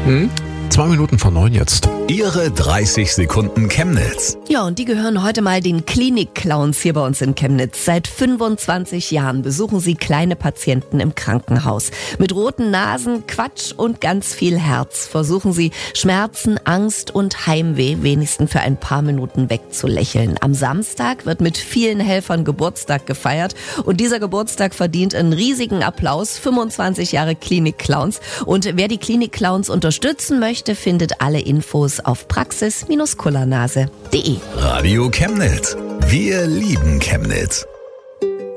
8:02 jetzt. Ihre 30 Sekunden Chemnitz. Ja, und die gehören heute mal den Klinik-Clowns hier bei uns in Chemnitz. Seit 25 Jahren besuchen sie kleine Patienten im Krankenhaus. Mit roten Nasen, Quatsch und ganz viel Herz versuchen sie, Schmerzen, Angst und Heimweh wenigstens für ein paar Minuten wegzulächeln. Am Samstag wird mit vielen Helfern Geburtstag gefeiert und dieser Geburtstag verdient einen riesigen Applaus. 25 Jahre Klinik-Clowns. Und wer die Klinik-Clowns unterstützen möchte, findet alle Infos auf praxis-kullernase.de. Radio Chemnitz. Wir lieben Chemnitz.